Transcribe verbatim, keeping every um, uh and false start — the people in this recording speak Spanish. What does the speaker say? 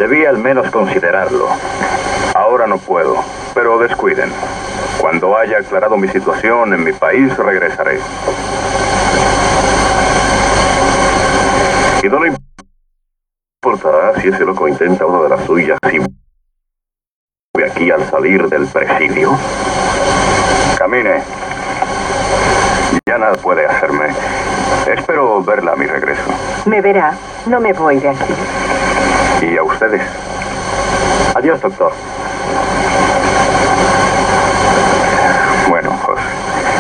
Debí al menos considerarlo. Ahora no puedo, pero descuiden. Cuando haya aclarado mi situación en mi país, regresaré. Y no le importará si ese loco intenta una de las suyas y voy aquí al salir del presidio. Camine. Ya nada puede hacerme. Espero verla a mi regreso. Me verá. No me voy de aquí. Y a ustedes. Adiós, doctor.